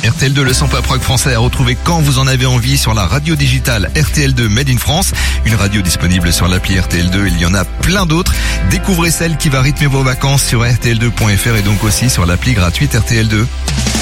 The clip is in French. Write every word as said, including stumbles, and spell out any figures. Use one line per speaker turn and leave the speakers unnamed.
R T L deux, le cent pop rock français à retrouver quand vous en avez envie sur la radio digitale R T L deux Made in France. Une radio disponible sur l'appli R T L deux, il y en a plein d'autres. Découvrez celle qui va rythmer vos vacances sur R T L deux point F R et donc aussi sur l'appli gratuite R T L deux.